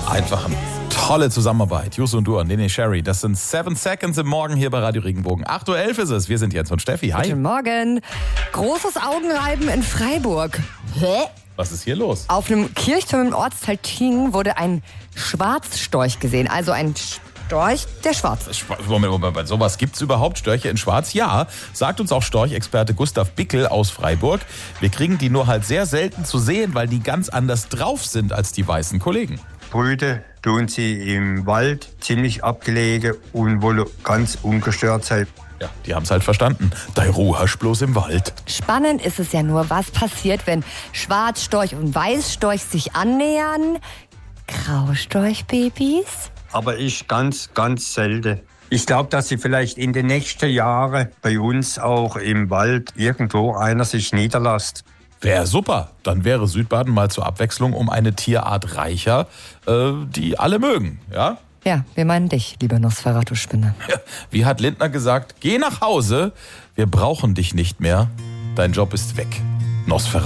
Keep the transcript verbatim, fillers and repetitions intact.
Einfach eine tolle Zusammenarbeit. Jus und du und Nene Sherry. Das sind Seven Seconds im Morgen hier bei Radio Regenbogen. acht Uhr elf ist es. Wir sind Jens und Steffi. Hi. Guten Morgen. Großes Augenreiben in Freiburg. Hä? Was ist hier los? Auf einem Kirchturm im Ortsteil Tiengen wurde ein Schwarzstorch gesehen. Also ein Storch, der schwarz ist. Moment, Moment, Moment. Sowas gibt's überhaupt? Störche in Schwarz? Ja, sagt uns auch Storchexperte Gustav Bickel aus Freiburg. Wir kriegen die nur halt sehr selten zu sehen, weil die ganz anders drauf sind als die weißen Kollegen. Brüten tun sie im Wald, ziemlich abgelegen und wollen ganz ungestört sein. Ja, die haben's halt verstanden. Dei Ruhe hast bloß im Wald. Spannend ist es ja nur, was passiert, wenn Schwarzstorch und Weißstorch sich annähern. Graustorchbabys? Aber ich ganz, ganz selten. Ich glaube, dass sie vielleicht in den nächsten Jahren bei uns auch im Wald irgendwo einer sich niederlässt. Wäre super. Dann wäre Südbaden mal zur Abwechslung um eine Tierart reicher, äh, die alle mögen, ja? Ja, wir meinen dich, liebe Nosferatu-Spinne. Ja, wie hat Lindner gesagt, geh nach Hause, wir brauchen dich nicht mehr, dein Job ist weg. Nosferatu.